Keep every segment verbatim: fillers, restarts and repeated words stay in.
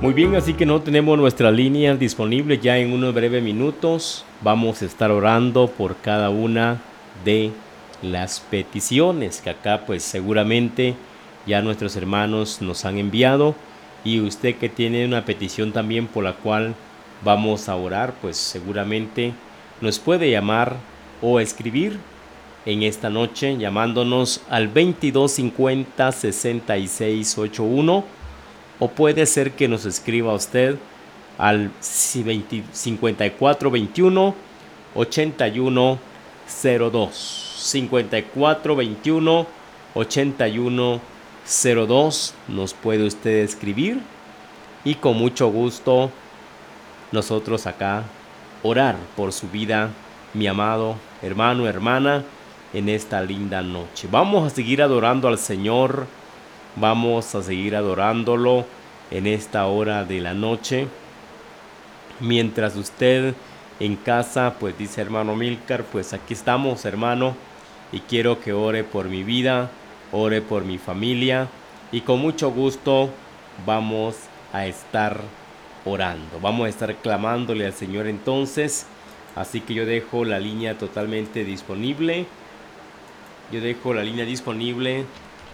Muy bien, así que no tenemos nuestra línea disponible. Ya en unos breves minutos vamos a estar orando por cada una de las peticiones que acá pues seguramente ya nuestros hermanos nos han enviado, y usted que tiene una petición también por la cual vamos a orar, pues seguramente nos puede llamar o escribir en esta noche llamándonos al veintidós cincuenta sesenta y seis ochenta y uno, o puede ser que nos escriba usted al cincuenta y cuatro veintiuno ochenta y uno cero dos, cincuenta y cuatro veintiuno ochenta y uno cero dos. Nos puede usted escribir y con mucho gusto nosotros acá orar por su vida, mi amado hermano, hermana, en esta linda noche. Vamos a seguir adorando al Señor, vamos a seguir adorándolo en esta hora de la noche. Mientras usted en casa, pues dice hermano Milcar, pues aquí estamos, hermano, y quiero que ore por mi vida, ore por mi familia, y con mucho gusto vamos a estar orando, vamos a estar clamándole al Señor entonces. Así que yo dejo la línea totalmente disponible, yo dejo la línea disponible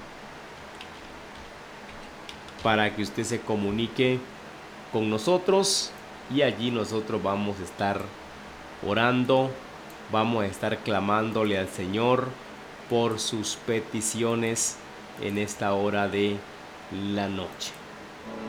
para que usted se comunique con nosotros, y allí nosotros vamos a estar orando, vamos a estar clamándole al Señor por sus peticiones en esta hora de la noche.